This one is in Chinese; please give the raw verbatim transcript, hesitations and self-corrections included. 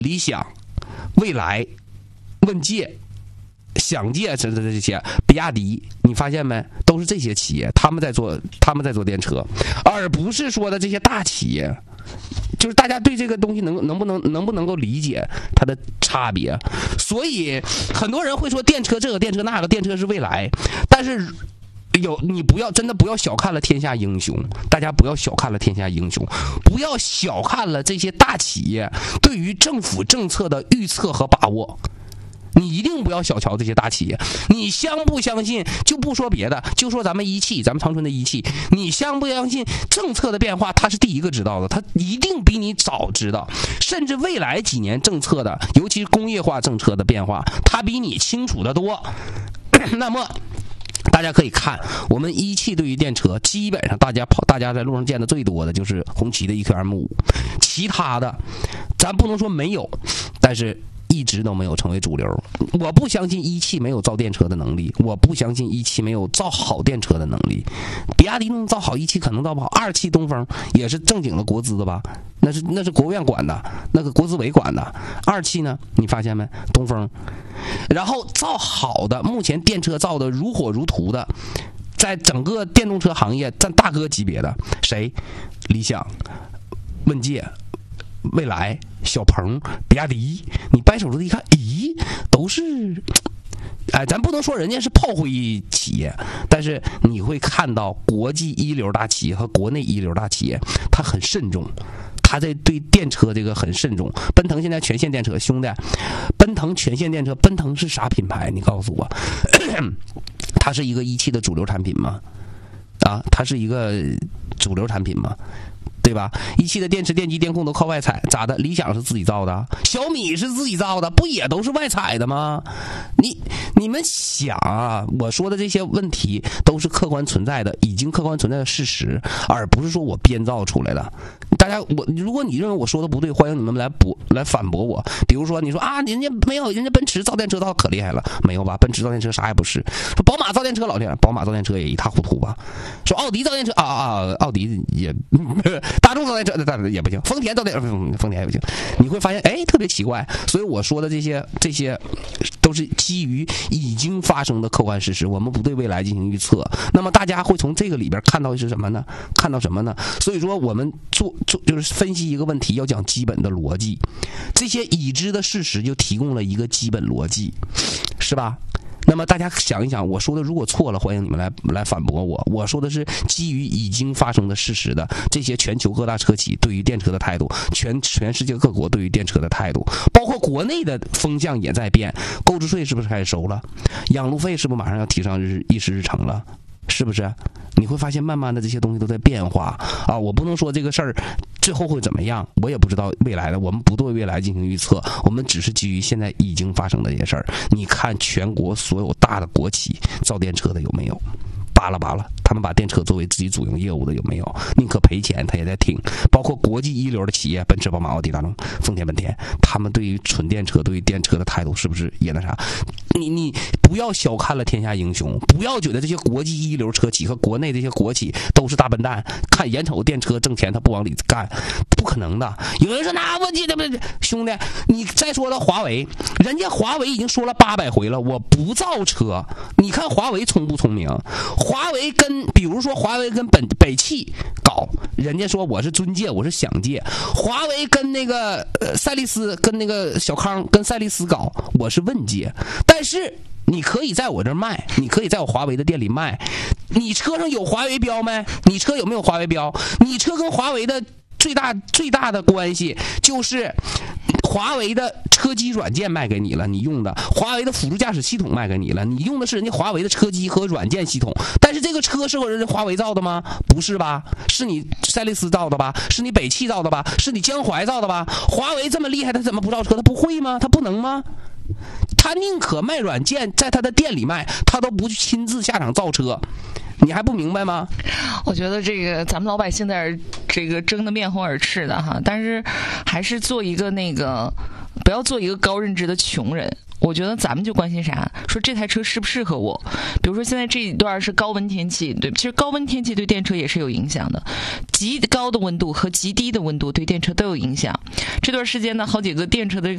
理想、蔚来、问界、想界这这这些，比亚迪，你发现没？都是这些企业，他们在做他们在做电车，而不是说的这些大企业。就是大家对这个东西能能不能能不能够理解它的差别？所以很多人会说电车这个电车那个电车是未来，但是有你不要真的不要小看了天下英雄，大家不要小看了天下英雄，不要小看了这些大企业对于政府政策的预测和把握。你一定不要小瞧这些大企业，你相不相信？就不说别的，就说咱们一汽，咱们长春的一汽，你相不相信政策的变化？他是第一个知道的，他一定比你早知道，甚至未来几年政策的，尤其是工业化政策的变化，他比你清楚得多。那么。大家可以看，我们一汽对于电车，基本上大家跑，大家在路上见的最多的就是红旗的 E Q M 五，其他的，咱不能说没有，但是一直都没有成为主流。我不相信一汽没有造电车的能力，我不相信一汽没有造好电车的能力。比亚迪能造好，一汽可能造不好。二汽东风也是正经的国资的吧？那是那是国务院管的，那个国资委管的。二汽呢？你发现没？东风。然后造好的，目前电车造的如火如荼的，在整个电动车行业占大哥级别的谁？理想、问界、蔚来、小鹏、比亚迪。你掰手指头一看，咦，都是。哎，咱不能说人家是炮灰企业，但是你会看到国际一流大企业和国内一流大企业，它很慎重。他在对电车这个很慎重。奔腾现在全线电车，兄弟，奔腾全线电车，奔腾是啥品牌？你告诉我，它是一个一汽的主流产品吗？啊，它是一个主流产品吗？对吧？一汽的电池、电机、电控都靠外采，咋的？理想是自己造的，小米是自己造的，不也都是外采的吗？你你们想啊，我说的这些问题都是客观存在的，已经客观存在的事实，而不是说我编造出来的。大家，我如果你认为我说的不对，欢迎你们来驳来反驳我。比如说，你说啊，人家没有，人家奔驰造电车造可厉害了，没有吧？奔驰造电车啥也不是。说宝马造电车老厉害，宝马造电车也一塌糊涂吧？说奥迪造电车啊啊，奥迪也。大众造电车也不行，丰田造电丰田也不行，你会发现哎特别奇怪，所以我说的这些这些都是基于已经发生的客观事实，我们不对未来进行预测。那么大家会从这个里边看到是什么呢？看到什么呢？所以说我们做做就是分析一个问题，要讲基本的逻辑，这些已知的事实就提供了一个基本逻辑，是吧？那么大家想一想，我说的如果错了，欢迎你们来来反驳我。我说的是基于已经发生的事实的这些全球各大车企对于电车的态度，全全世界各国对于电车的态度，包括国内的风向也在变。购置税是不是开始收了？养路费是不是马上要提上日议事日程了？是不是？你会发现慢慢的这些东西都在变化啊！我不能说这个事儿最后会怎么样，我也不知道未来的，我们不对未来进行预测，我们只是基于现在已经发生的这些事儿。你看全国所有大的国企造电车的有没有？扒拉扒拉，他们把电车作为自己主营业务的有没有？宁可赔钱他也在听。包括国际一流的企业，奔驰、宝马、奥迪、大众、丰田、本田，他们对于纯电车、对于电车的态度是不是也那啥？你你不要小看了天下英雄，不要觉得这些国际一流车企和国内这些国企都是大笨蛋，看眼瞅电车挣钱他不往里干，不可能的。有人说那我记得不是兄弟，你再说到华为，人家华为已经说了八百回了，我不造车。你看华为聪不聪明？华为跟比如说华为跟本北汽搞，人家说我是尊界，我是享界。华为跟那个呃赛力斯跟那个小康跟赛力斯搞，我是问界。但是你可以在我这儿卖，你可以在我华为的店里卖。你车上有华为标没？你车有没有华为标？你车跟华为的最大最大的关系就是华为的车机软件卖给你了，你用的华为的辅助驾驶系统卖给你了，你用的是人家华为的车机和软件系统。但是这个车是人家华为造的吗？不是吧？是你赛力斯造的吧？是你北汽造的吧？是你江淮造的吧？华为这么厉害，他怎么不造车？他不会吗？他不能吗？他宁可卖软件，在他的店里卖，他都不去亲自下场造车。你还不明白吗？ 我觉得这个咱们老百姓在这个争得面红耳赤的哈，但是还是做一个那个，不要做一个高认知的穷人。我觉得咱们就关心啥？说这台车适不适合我？比如说现在这一段是高温天气，对，其实高温天气对电车也是有影响的，极高的温度和极低的温度对电车都有影响。这段时间呢，好几个电车的